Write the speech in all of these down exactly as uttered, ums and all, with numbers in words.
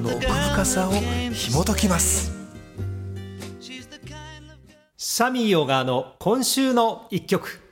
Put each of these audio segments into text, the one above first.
の奥深さを紐解きます。 サミー小川の今週の一曲。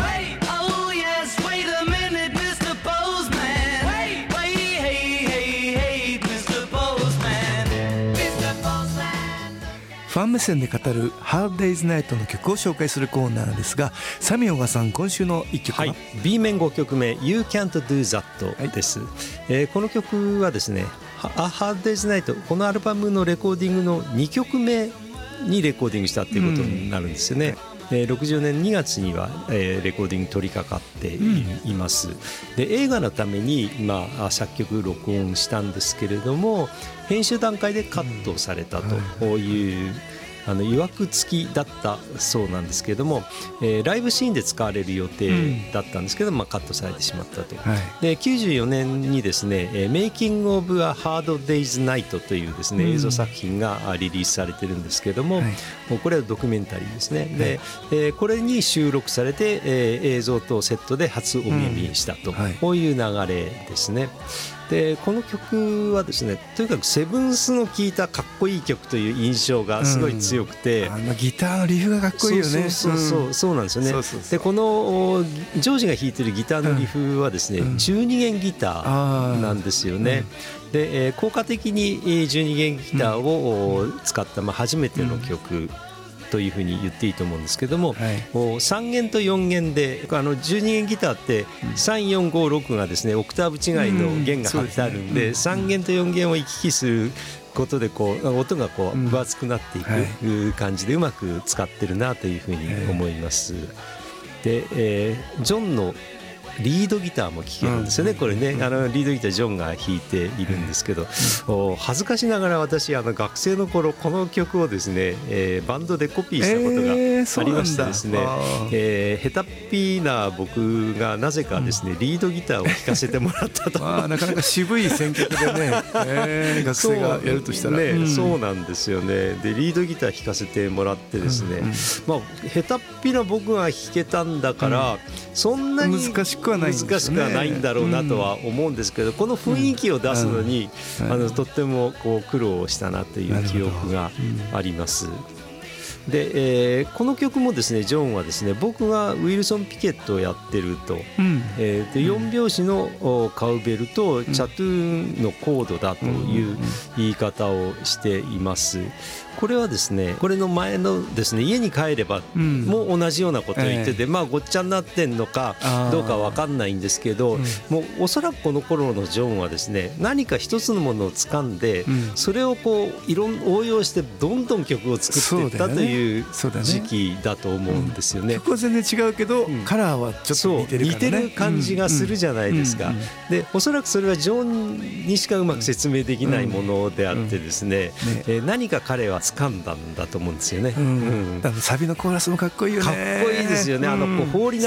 ファン目線で語るハードデイズナイトの曲を紹介するコーナーですが、サミー小川さん、今週の一曲は、はい、 B 面ごきょくめ You Can't Do That です、はい。えー、この曲はですね、ハードデイズナイト、このアルバムのレコーディングのにきょくめにレコーディングしたっていうことになるんですよね。うん、えー、ろくじゅうねんにがつには、えー、レコーディング取り掛かってい、うん、います。で、映画のために、まあ、作曲録音したんですけれども、編集段階でカットされたという、うん、はい、あの曰く付きだったそうなんですけれども、えー、ライブシーンで使われる予定だったんですけど、うん、まあ、カットされてしまったと、はい、できゅうじゅうよねんにですね、えー、Making of a Hard Day's Night というですね、うん、映像作品がリリースされてるんですけれども、はい、もうこれはドキュメンタリーですね。で、えー、これに収録されて、えー、映像とセットで初お目見したと、うん、はい、こういう流れですね。でこの曲はですね、とにかくセブンスの聴いたかっこいい曲という印象がすごい強くて、うん、 あのギターのリフがかっこいいよね。 そうそうそう、うん、そうなんですよね。そうそうそう。でこのジョージが弾いてるギターのリフはですね、うん、じゅうにげんギターなんですよね。うん、で、えー、効果的にじゅうにげんギターを使った、まあ、初めての曲、うん、というふうに言っていいと思うんですけども、はい、さんげんとよんげんで、あのじゅうにげんギターってさん、よん、ご、ろくがですねオクターブ違いの弦が張ってあるんで、うん、さんげんとよんげんを行き来することでこう音がこう分厚くなっていく感じでうまく使ってるなというふうに思います。で、えー、ジョンのリードギターも聴けるんですよね、うん、これね、あのリードギタージョンが弾いているんですけど、うん、恥ずかしながら私あの学生の頃この曲をですね、えー、バンドでコピーしたことがありましてですね、えー、下手っぴな僕がなぜかですね、うん、リードギターを弾かせてもらったとあなかなか渋い選曲でね、えー、学生がやるとしたらそう、ね、うん、そうなんですよね。でリードギター弾かせてもらってですね、うんうん、まあ、下手っぴな僕が弾けたんだから、うん、そんなに難しく難しくはないんだろうなとは思うんですけど、うん、この雰囲気を出すのに、うん、あのとってもこう苦労したなという記憶があります。で、えー、この曲もですねジョンはですね、僕がウィルソン・ピケットをやってると、うん、えー、でよんびょうしのカウベルとチャトゥーンのコードだという言い方をしています。これはですね、これの前のですね、家に帰ればも同じようなことを言ってて、うん、まあごっちゃになってんのかどうか分かんないんですけど、うん、もうおそらくこの頃のジョンはですね、何か一つのものを掴んで、うん、それをこういろん応用してどんどん曲を作っていったという時期だと思うんですよね。 曲は全然違うけど、うん、カラーはちょっと似てるからね、 似てる感じがするじゃないですか。でおそらくそれはジョンにしかうまく説明できないものであってですね、うんうんね、えー、何か彼は掴んだんだと思うんですよね。うんうん、サビのコーラスもかっこいいよね。 かっこいいですよね。あのこう放り